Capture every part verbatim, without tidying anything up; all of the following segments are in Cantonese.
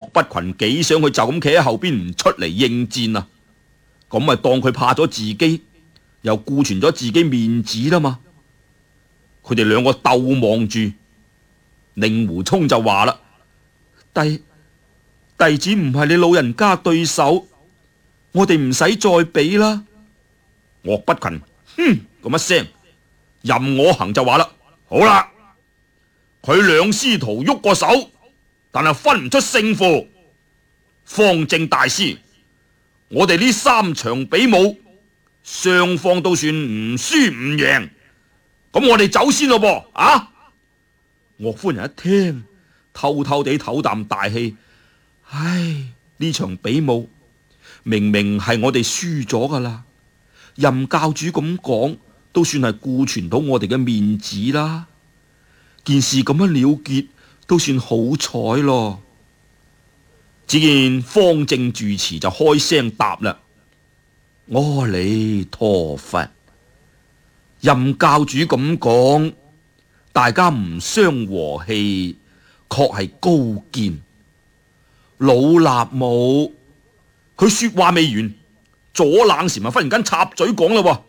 不群幾想佢就咁企喺後邊唔出嚟應戰啊！咁咪當佢怕咗自己，又顧全咗自己面子啦嘛！佢哋兩個鬥望住，令狐沖就話啦：弟弟子唔係你老人家對手，我哋唔使再比啦。岳不群哼咁一聲，任我行就話啦：好啦，佢兩師徒喐個手，但係分唔出勝負。方正大師，我哋呢三場比武，雙方都算唔輸唔贏，咁我哋走先咯噃啊！岳夫人一聽，偷偷地唞啖大氣，唉，呢場比武明明係我哋輸咗噶啦，任教主咁講，都算係顧全到我哋嘅面子啦。件事咁樣了結，都算好彩咯。只見方正住持就開聲答啦：阿彌陀佛，任教主咁講，大家唔傷和氣，確係高見。老衲母，佢說話未完，左冷禪啊忽然間插嘴講啦：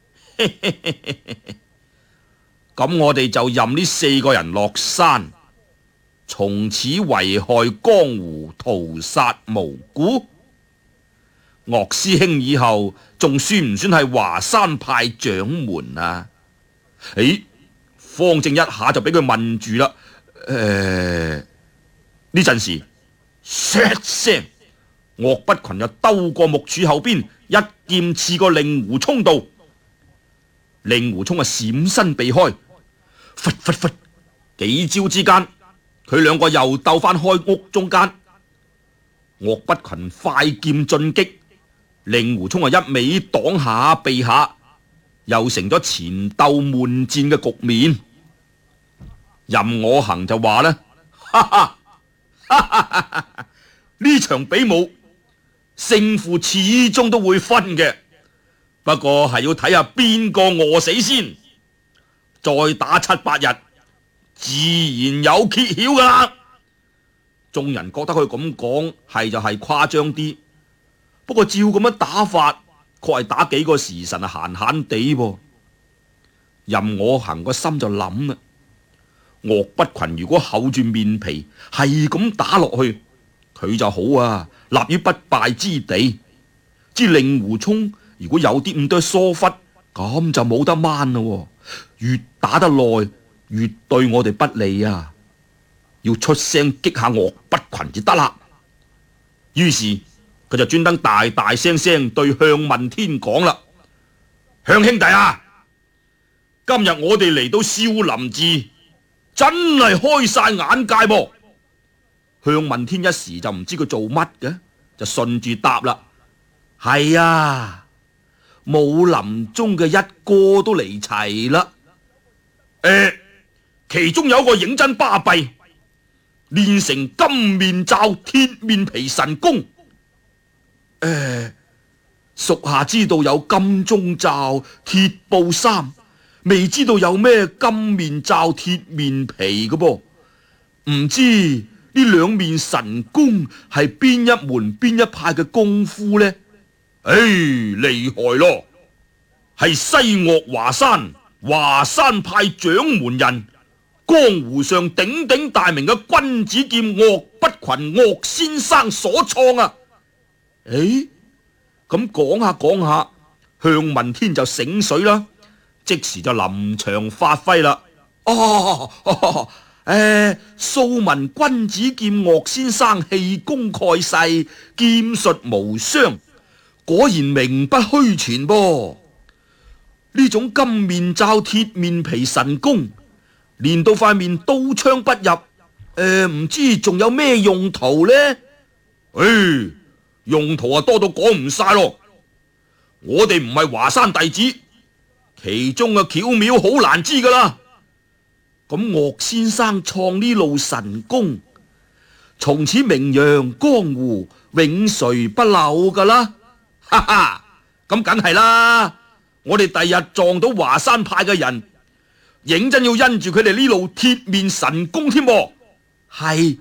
咁我哋就任呢四個人落山，從此危害江湖，屠殺無辜。岳師兄以後仲算唔算係華山派掌門啊？誒，方正一下就俾佢問住啦。誒、呃，呢陣時，唰聲，岳不群就兜過木柱後邊，一劍刺過令狐沖度。令狐沖啊閃身避開，忽忽忽，幾招之間，佢兩個又鬥翻開屋中間。岳不群快劍進擊，令狐沖啊一味擋下避下，又成咗前鬥悶戰嘅局面。任我行就話啦：哈哈，哈哈哈哈，呢場比武勝負始終都會分嘅，不過係要睇下邊個餓死先，再打七八日，自然有揭曉噶啦。眾人覺得佢咁講係就係誇張啲，不過照咁樣打法，確係打幾個時辰啊，閒閒地噃。任我行個心就諗啦，岳不群如果厚住面皮係咁打落去，佢就好啊，立於不敗之地。知令狐沖如果有啲咁多疏忽，咁就冇得掹啦。越打得耐，越對我哋不利啊！要出聲激下岳不群就得啦。於是佢就專登大大聲聲對向問天講啦：向兄弟啊，今日我哋嚟到少林寺，真係開晒眼界噃。向問天一時就唔知佢做乜嘅，就順住答啦：係啊，武林中嘅一哥都嚟齊啦。誒、呃，其中有一個認真巴閉，練成金面罩、鐵面皮神功。誒、呃，屬下知道有金鐘罩、鐵布衫，未知道有咩金面罩、鐵面皮嘅噃。唔知呢兩面神功係邊一門邊一派嘅功夫呢？唉，厲害咯，係西岳華山華山派掌門人，江湖上鼎鼎大名嘅君子劍岳不群岳先生所創啊！誒，咁講下講下，向問天就醒水啦，即時就臨場發揮啦。哦，誒、哦，素聞君子劍岳先生氣功蓋世，劍術無雙，果然名不虛傳噃。呢種金面罩、鐵面皮神功，練到塊面刀槍不入，誒、呃，唔知仲有咩用途呢？誒，用途啊多到講唔晒咯。我哋唔係華山弟子，其中嘅巧妙好難知噶啦。咁岳先生創呢路神功，從此名揚江湖，永垂不朽噶啦。哈哈，咁梗係啦。我哋第日撞到華山派嘅人，認真要因住佢哋呢路鐵面神功添噃。係，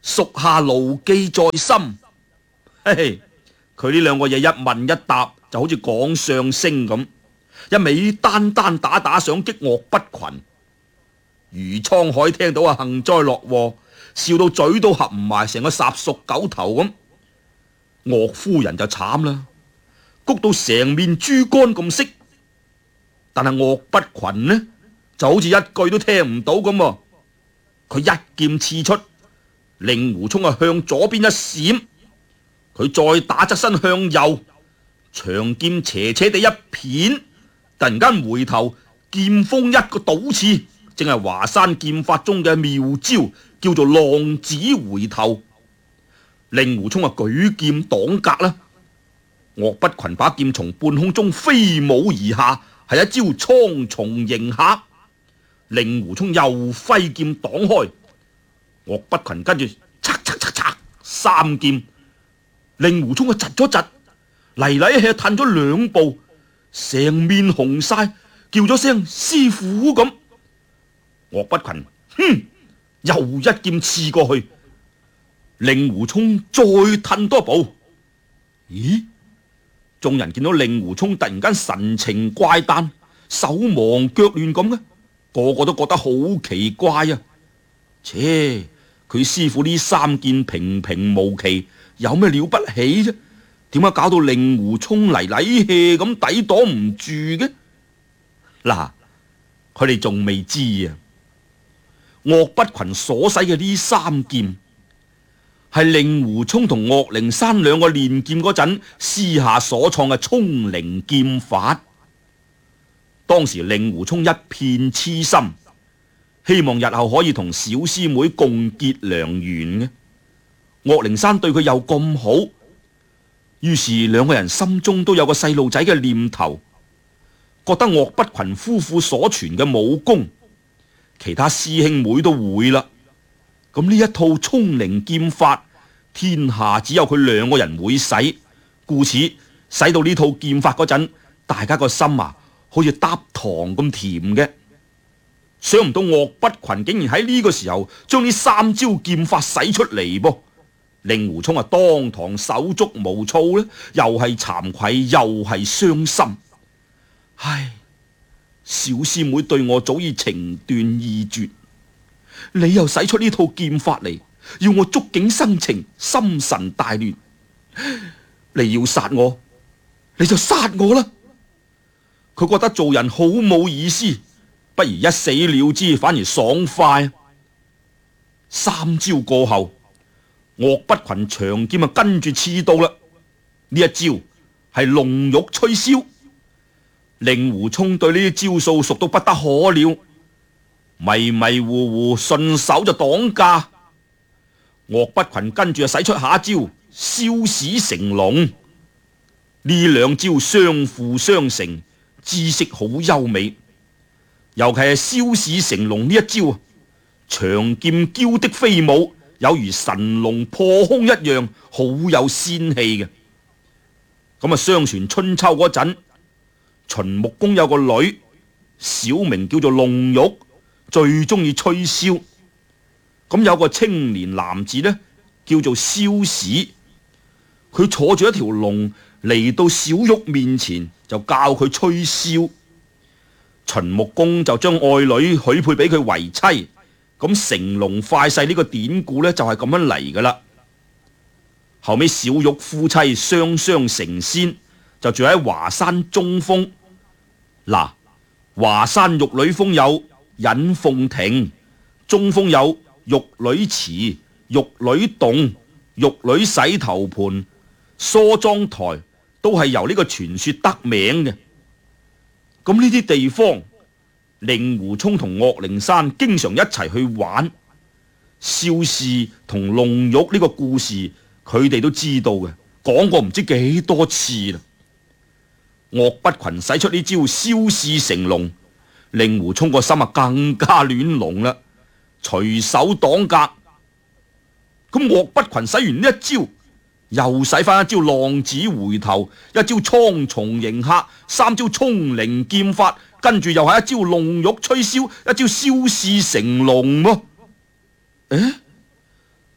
屬下牢記在心。嘿嘿，佢呢兩個嘢一問一答就好似講相聲咁，一味單單打打想擊岳不群。余滄海聽到啊，幸災樂禍，笑到嘴都合唔埋，成個烚熟狗頭咁。岳夫人就慘啦，谷到成面豬肝咁色，但係岳不群呢就好似一句都聽唔到咁。佢一劍刺出，令狐沖啊向左邊一閃，佢再打側身向右，長劍斜斜地一片，突然間回頭，劍鋒一個倒刺，正係華山劍法中嘅妙招，叫做浪子回頭。令狐沖啊舉劍擋格啦，岳不群把劍從半空中飛舞而下，係一招蒼松迎客。令狐沖又揮劍擋開，岳不群跟住嚓嚓嚓嚓三劍，令狐沖啊窒咗窒，嚟嚟去去褪咗兩步，成面紅晒，叫咗聲師傅咁。岳不群哼又一劍刺過去，令狐沖再褪多步。咦？眾人見到令狐沖突然間神情怪誕，手忙腳亂咁嘅，個個都覺得好奇怪啊！切，佢師傅呢三劍平平無奇，有咩了不起啫？點解搞到令狐沖嚟嚟氣咁抵擋唔住嘅？嗱，佢哋仲未知啊！岳不群所使嘅呢三劍，係令狐沖同岳靈珊兩個練劍嗰陣私下所創嘅沖靈劍法。當時令狐沖一片痴心，希望日後可以同小師妹共結良緣嘅。岳靈珊對佢又咁好，於是兩個人心中都有個細路仔嘅念頭，覺得岳不群夫婦所傳嘅武功，其他師兄妹都會啦。咁呢一套沖靈劍法，天下只有佢兩個人會使，故此使到呢套劍法嗰陣，大家個心啊好似嗒糖咁甜嘅。想唔到岳不群竟然喺呢個時候將呢三招劍法使出嚟噃，令狐沖啊當堂手足無措呢，又係慚愧又係傷心。唉，小師妹對我早已情斷意絕，你又使出呢套劍法嚟，要我觸景生情，心神大亂。你要殺我，你就殺我啦！佢覺得做人好冇意思，不如一死了之，反而爽快。三招過後，岳不群長劍啊跟住刺到啦。呢一招係龍玉吹簫，令狐沖對呢啲招數熟到不得可了，迷迷糊糊順手就擋架。岳不群跟住就使出下一招簫使成龍，呢兩招相輔相成，姿色好優美。尤其係簫使成龍呢一招，長劍嬌的飛舞，有如神龍破空一樣，好有仙氣嘅。咁啊，相傳春秋嗰陣，秦穆公有個女，小名叫做龍玉，最中意吹簫。咁有個青年男子呢，叫做簫使，佢坐住一條龍嚟到小玉面前，就教佢吹簫。秦穆公就將愛女許配俾佢為妻。咁成龍快婿呢個典故呢，就係咁樣嚟噶啦。後尾小玉夫妻雙雙成仙，就住喺華山中峰。嗱，華山玉女峰有隱鳳亭，中峰有玉女池、玉女洞、玉女洗頭盤、梳妝台，都係由呢個傳說得名嘅。咁呢啲地方，令狐沖同岳靈珊經常一齊去玩。簫使同龍玉呢個故事，佢哋都知道嘅，講過唔知幾多次啦。岳不群使出呢招簫使成龍，令狐沖個心啊更加亂龍啦，隨手擋格。咁岳不群使完呢一招，又使翻一招浪子回頭，一招蒼松迎客，三招沖靈劍法，跟住又係一招龍玉吹簫，一招簫使成龍喎。誒，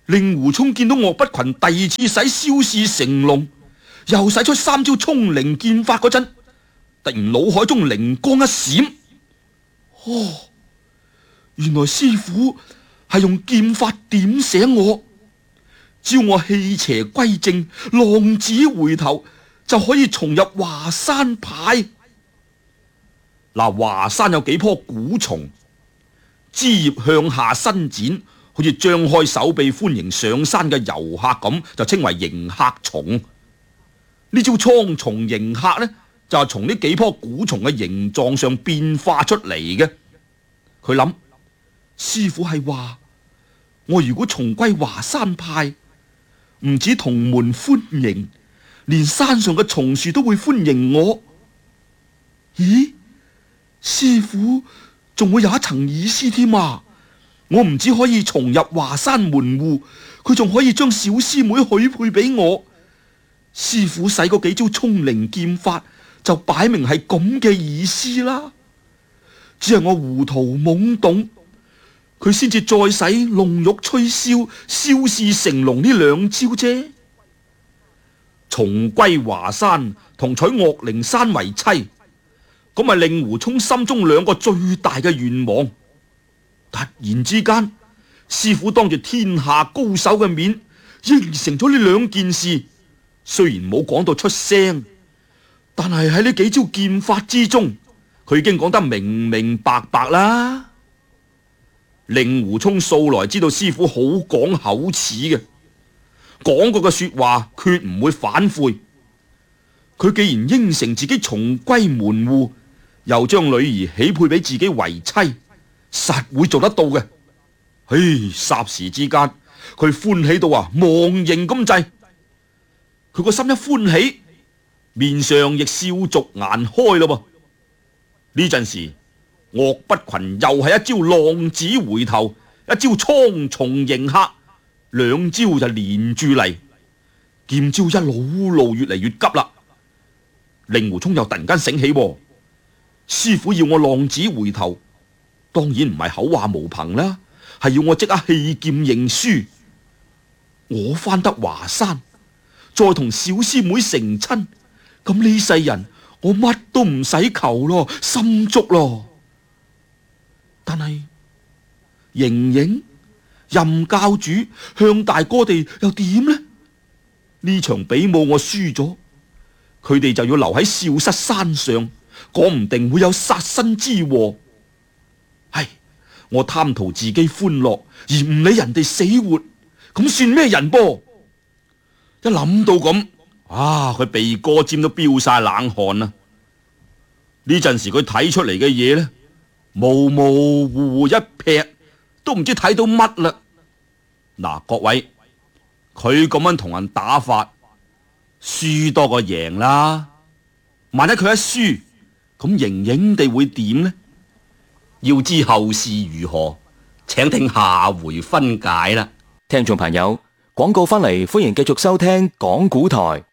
令狐沖見到岳不群第二次使蕭氏成龍，又使出三招沖靈劍法嗰陣，突然腦海中靈光一閃，哦，原來師父係用劍法點醒我，只要我棄邪歸正，浪子回頭，就可以重入華山派。嗱，華山有幾棵古松，枝葉向下伸展，好似張開手臂歡迎上山嘅遊客咁，就稱為迎客松。呢招蒼松迎客呢，就係從呢幾棵古松嘅形狀上變化出嚟嘅。佢諗，師父係話我如果重歸華山派，唔止同門歡迎，連山上嘅松樹都會歡迎我。咦？師父仲會有一層意思添啊！我唔止可以重入華山門戶，佢仲可以將小師妹許配俾我。師父使嗰幾招沖靈劍法，就擺明係咁嘅意思啦。只係我糊塗懵懂，佢先至再使弄玉吹簫、蕭氏成龍呢兩招啫。重歸華山同娶岳靈珊為妻，咁咪令狐沖心中兩個最大嘅願望。突然之間，師父當住天下高手嘅面應承咗呢兩件事，雖然冇講到出聲，但係喺呢幾招劍法之中，佢已經講得明明白白啦。令狐沖素來知道師父好講口齒嘅，講過嘅說話決唔會反悔。佢既然應承自己重歸門戶，又將女兒許配俾自己為妻，實會做得到嘅。唉，霎時之間，佢歡喜到啊忘形咁滯。佢個心一歡喜，面上亦笑逐顏開咯噃。呢陣時，岳不群又係一招浪子回頭，一招蒼松迎客，兩招就連住嚟，劍招一路路越嚟越急啦。令狐沖又突然間醒起，師父要我浪子回頭，當然唔係口話無憑啦，係要我即刻棄劍認輸。我翻得華山，再同小師妹成親，咁呢世人我乜都唔使求咯，心足咯。但係盈盈、任教主、向大哥哋又點呢？呢場比武我輸咗，佢哋就要留喺少室山上，講唔定會有殺身之禍。唉，我貪圖自己歡樂而唔理人哋死活，咁算咩人噃？一諗到咁，啊，佢鼻哥尖都飆晒冷汗啦。呢陣時佢睇出嚟嘅嘢呢，模模糊糊一劈，都唔知睇到乜啦。嗱，各位，佢咁樣同人打法，輸多過贏啦。萬一佢一輸，咁盈盈地會點呢？要知後事如何，請聽下回分解啦。 聽眾朋友，廣告翻嚟，歡迎繼續收聽講古台。